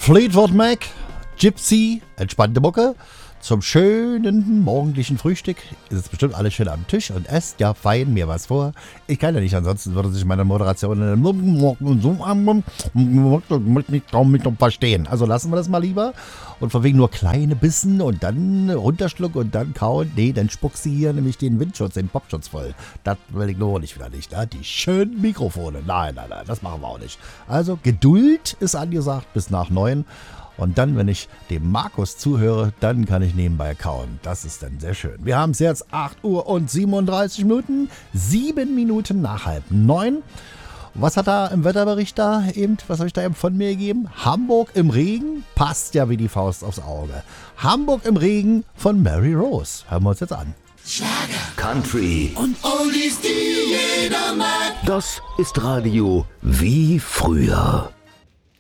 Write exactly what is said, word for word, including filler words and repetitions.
Fleetwood Mac, Gypsy, entspannte Mucke. Zum schönen morgendlichen Frühstück. Ist jetzt bestimmt alles schön am Tisch und esst ja fein mir was vor. Ich kann ja nicht, ansonsten würde sich meine Moderation nicht kaum mit verstehen. Also lassen wir das mal lieber. Und von wegen nur kleine Bissen und dann runterschlucken und dann kauen. Nee, dann spuckst du hier nämlich den Windschutz, den Popschutz voll. Das will ich nur nicht wieder nicht. Ne? Die schönen Mikrofone. Nein, nein, nein, das machen wir auch nicht. Also Geduld ist angesagt bis nach neun. Und dann, wenn ich dem Markus zuhöre, dann kann ich nebenbei kauen. Das ist dann sehr schön. Wir haben es jetzt acht Uhr und siebenunddreißig Minuten. Sieben Minuten nach halb neun. Was hat da im Wetterbericht da eben, was habe ich da eben von mir gegeben? Hamburg im Regen, passt ja wie die Faust aufs Auge. Hamburg im Regen von Mary Rose. Hören wir uns jetzt an. Schlager, Country und Oldies, die jeder mag. Das ist Radio wie früher.